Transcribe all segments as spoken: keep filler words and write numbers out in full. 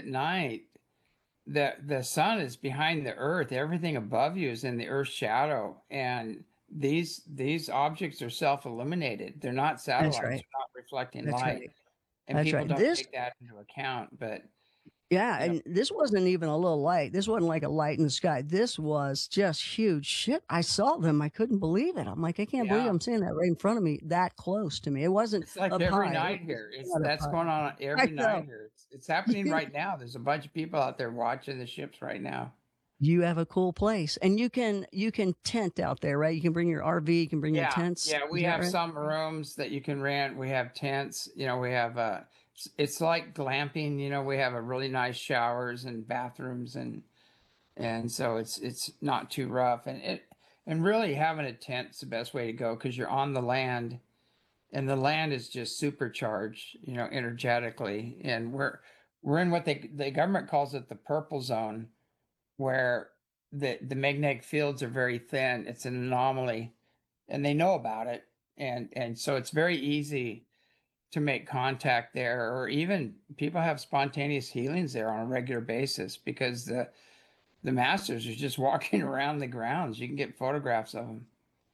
at night, the the sun is behind the earth. Everything above you is in the earth's shadow, and these these objects are self-illuminated. They're not That's satellites. right. They're not reflecting That's light, right. and That's people right. don't This take that into account. But Yeah, you know, and this wasn't even a little light. This wasn't like a light in the sky. This was just huge shit. I saw them. I couldn't believe it. I'm like, I can't believe yeah, I'm seeing that right in front of me, that close to me. It wasn't it's like up every high. It was night just here. It's not up that's high. going on I every night know. here. It's it's happening right now. There's a bunch of people out there watching the ships right now. You have a cool place, and you can you can tent out there, right? You can bring your R V, you can bring your Yeah, tents. yeah, Is we that have right? some rooms that you can rent. We have tents, you know, we have uh it's, it's like glamping, you know, we have a really nice showers and bathrooms and and so it's it's not too rough and it and really having a tent's the best way to go because you're on the land and the land is just supercharged, you know, energetically and we're we're in what they the government calls it the purple zone where the the magnetic fields are very thin. It's an anomaly and they know about it and and so it's very easy to make contact there or even people have spontaneous healings there on a regular basis because the the masters are just walking around the grounds. You can get photographs of them.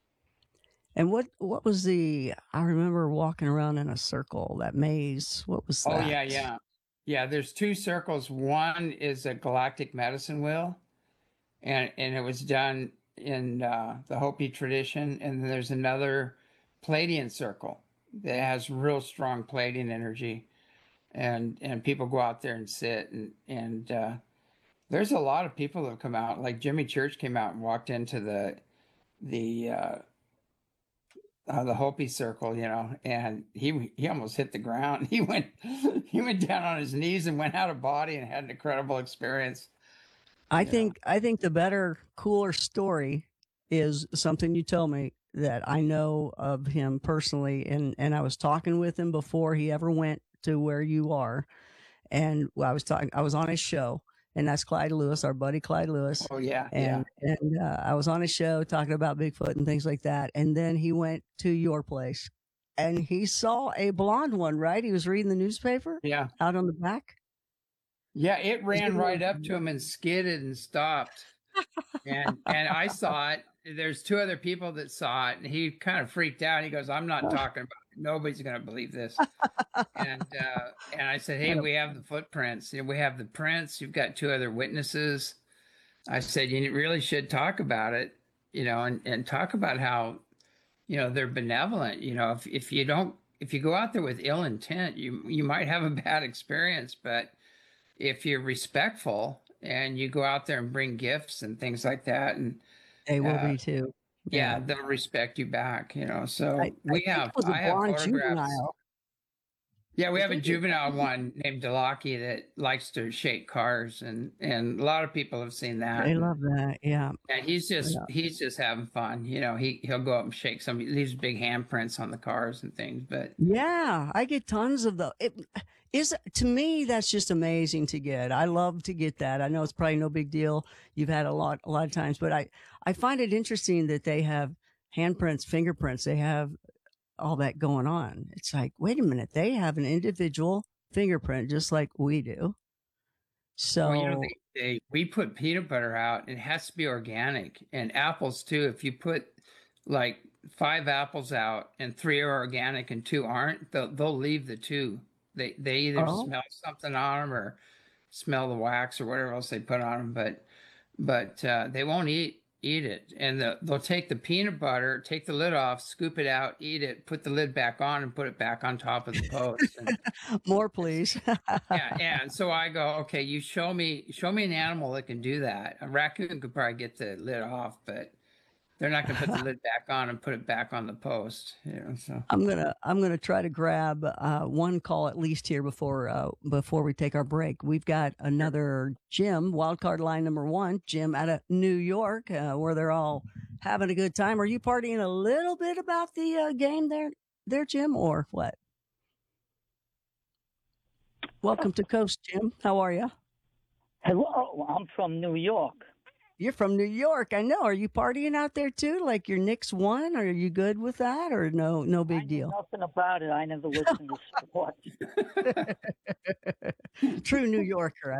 And what what was the? I remember walking around in a circle, that maze. What was Oh that? yeah, yeah, yeah, there's two circles. One is a galactic medicine wheel and and it was done in uh, the Hopi tradition. And then there's another Pleiadian circle that has real strong Pleiadian energy, and and people go out there and sit and and uh, there's a lot of people that have come out. Like Jimmy Church came out and walked into the the uh, uh, the Hopi circle, you know, and he he almost hit the ground. He went he went down on his knees and went out of body and had an incredible experience, I you know. think I think the better, cooler story is something you told me that I know of him personally, and and I was talking with him before he ever went to where you are, and well, I was talking, I was on his show, and that's Clyde Lewis, our buddy Clyde Lewis, Oh yeah, and yeah. and uh, I was on his show talking about Bigfoot and things like that, and then he went to your place, and he saw a blonde one, right? He was reading the newspaper Yeah. out on the back. Yeah, it His ran name right was up to him and skidded and stopped. And and I saw it. There's two other people that saw it, and he kind of freaked out. He goes, "I'm not talking about it. Nobody's going to believe this." And uh, and I said, "Hey, we have the footprints. You know, we have the prints. You've got two other witnesses." I said, "You really should talk about it, you know, and and talk about how, you know, they're benevolent. You know, if if you don't, if you go out there with ill intent, you you might have a bad experience, but." If you're respectful and you go out there and bring gifts and things like that, and They will uh, be too. Yeah. yeah, they'll respect you back, you know. I, So I we think have, it was a I have blonde photographs. juvenile. Yeah, we I have a think it juvenile one named Delaki that likes to shake cars, and and a lot of people have seen that. They And love that. Yeah. yeah, he's just Yeah. he's just having fun, you know. He he'll go up and shake some, leaves big handprints on the cars and things. But Yeah, I get tons of the it is to me that's just amazing to get. I love to get that. I know it's probably no big deal. You've had a lot a lot of times, but I I find it interesting that they have handprints, fingerprints, they have all that going on. It's like, wait a minute, they have an individual fingerprint just like we do. well, you know, So, they, they we put peanut butter out. It has to be organic, and apples too. If you put like five apples out and three are organic and two aren't, they'll they'll leave the two. They they either oh, smell something on them or smell the wax or whatever else they put on them, but but uh, they won't eat eat it. And the, they'll take the peanut butter, take the lid off, scoop it out, eat it, put the lid back on, and put it back on top of the post. And more it's please. yeah, yeah. And so I go, okay, you show me show me an animal that can do that. A raccoon could probably get the lid off, but they're not going to put the lid back on and put it back on the post. You know, so I'm gonna I'm gonna try to grab uh, one call at least here before uh, before we take our break. We've got sure. another Jim, wildcard line number one, Jim out of New York, uh, where they're all having a good time. Are you partying a little bit about the uh, game there, there, Jim, or what? Welcome to Coast, Jim. How are you? Hello, I'm from New York. You're from New York, I know. Are you partying out there too? Like your Knicks won? Are you good with that, or no? No I big know deal. nothing about it. I never listened to sports. True New Yorker.